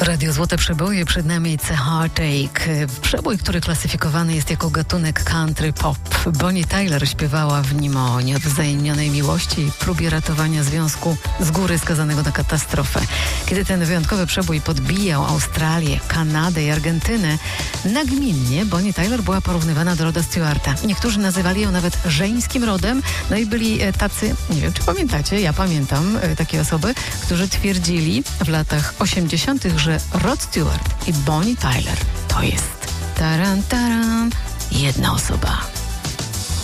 Radio Złote Przeboje, przed nami The Heartache. Przebój, który klasyfikowany jest jako gatunek country pop. Bonnie Tyler śpiewała w nim o nieodwzajemnionej miłości i próbie ratowania związku z góry skazanego na katastrofę. Kiedy ten wyjątkowy przebój podbijał Australię, Kanadę i Argentynę, nagminnie Bonnie Tyler była porównywana do Roda Stewarta. Niektórzy nazywali ją nawet żeńskim rodem, no i byli tacy, nie wiem czy pamiętacie, ja pamiętam takie osoby, którzy twierdzili w latach 80., że Rod Stewart i Bonnie Tyler to jest taran, taran, jedna osoba.